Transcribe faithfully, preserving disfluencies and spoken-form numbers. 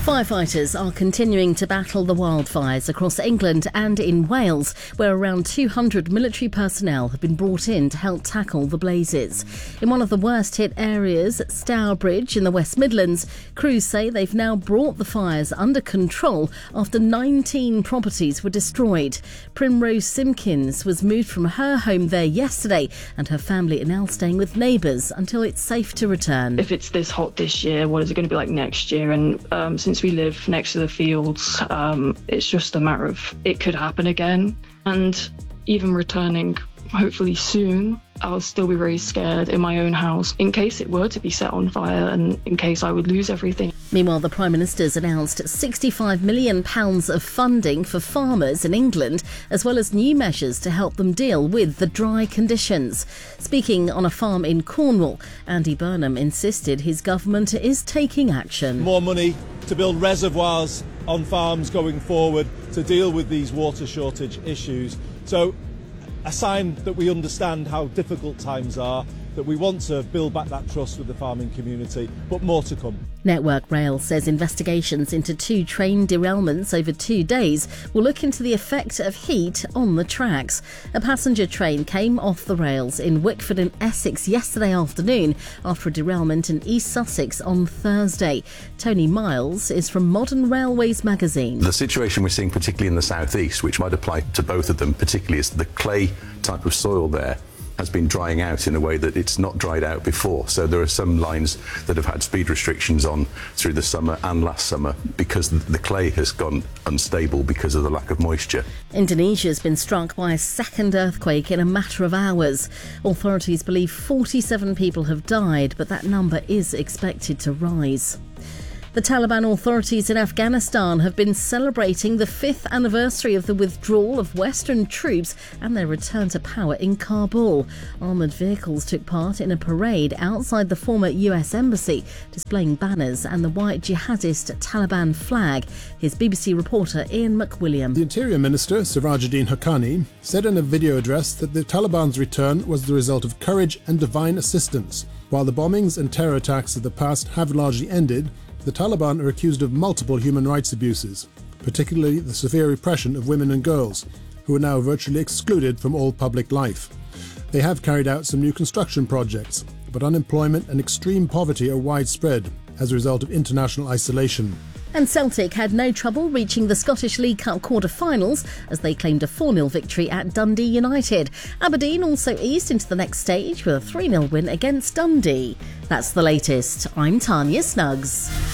Firefighters are continuing to battle the wildfires across England and in Wales, where around two hundred military personnel have been brought in to help tackle the blazes. In one of the worst hit areas, Stourbridge in the West Midlands, crews say they've now brought the fires under control after nineteen properties were destroyed. Primrose Simpkins was moved from her home there yesterday, and her family are now staying with neighbours until it's safe to return. If it's this hot this year, what is it going to be like next year? And um, since we live next to the fields, um, it's just a matter of it could happen again. And even returning, hopefully soon, I'll still be very scared in my own house in case it were to be set on fire and in case I would lose everything. Meanwhile, the Prime Minister's announced sixty-five million pounds of funding for farmers in England, as well as new measures to help them deal with the dry conditions. Speaking on a farm in Cornwall, Andy Burnham insisted his government is taking action. More money to build reservoirs on farms going forward to deal with these water shortage issues. So a sign that we understand how difficult times are, that we want to build back that trust with the farming community, but more to come. Network Rail says investigations into two train derailments over two days will look into the effect of heat on the tracks. A passenger train came off the rails in Wickford in Essex yesterday afternoon after a derailment in East Sussex on Thursday. Tony Miles is from Modern Railways magazine. The situation we're seeing, particularly in the southeast, which might apply to both of them, particularly is the clay type of soil there has been drying out in a way that it's not dried out before. So there are some lines that have had speed restrictions on through the summer and last summer because the clay has gone unstable because of the lack of moisture. Indonesia has been struck by a second earthquake in a matter of hours. Authorities believe forty-seven people have died, but that number is expected to rise. The Taliban authorities in Afghanistan have been celebrating the fifth anniversary of the withdrawal of Western troops and their return to power in Kabul. Armoured vehicles took part in a parade outside the former U S embassy, displaying banners and the white jihadist Taliban flag. Here's B B C reporter Ian McWilliam. The Interior Minister, Sirajuddin Haqqani, said in a video address that the Taliban's return was the result of courage and divine assistance. While the bombings and terror attacks of the past have largely ended, the Taliban are accused of multiple human rights abuses, particularly the severe repression of women and girls, who are now virtually excluded from all public life. They have carried out some new construction projects, but unemployment and extreme poverty are widespread as a result of international isolation. And Celtic had no trouble reaching the Scottish League Cup quarter-finals as they claimed a four nil victory at Dundee United. Aberdeen also eased into the next stage with a three nil win against Dundee. That's the latest. I'm Tanya Snuggs.